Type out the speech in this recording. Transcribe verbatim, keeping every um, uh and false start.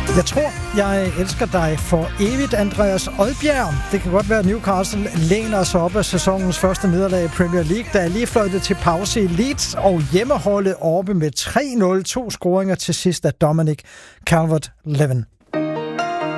Jeg tror, jeg elsker dig for evigt, Andreas Odbjerg. Det kan godt være, at Newcastle læner sig op af sæsonens første nederlag i Premier League, der er lige fløjtet til pause i Leeds, og hjemmeholdet oppe med tre nul, to scoringer til sidst af Dominic Calvert-Lewin.